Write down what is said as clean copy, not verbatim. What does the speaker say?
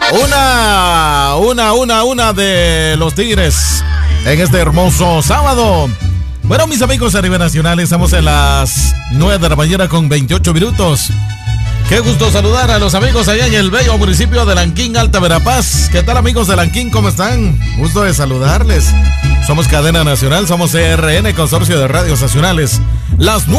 Una de los Tigres en este hermoso sábado. Bueno, mis amigos de Arriba Nacional, estamos en las 9 de la mañana con 28 minutos. Qué gusto saludar a los amigos allá en el bello municipio de Lanquín, Alta Verapaz. ¿Qué tal, amigos de Lanquín? ¿Cómo están? Gusto de saludarles. Somos Cadena Nacional, somos CRN, Consorcio de Radios Nacionales. Las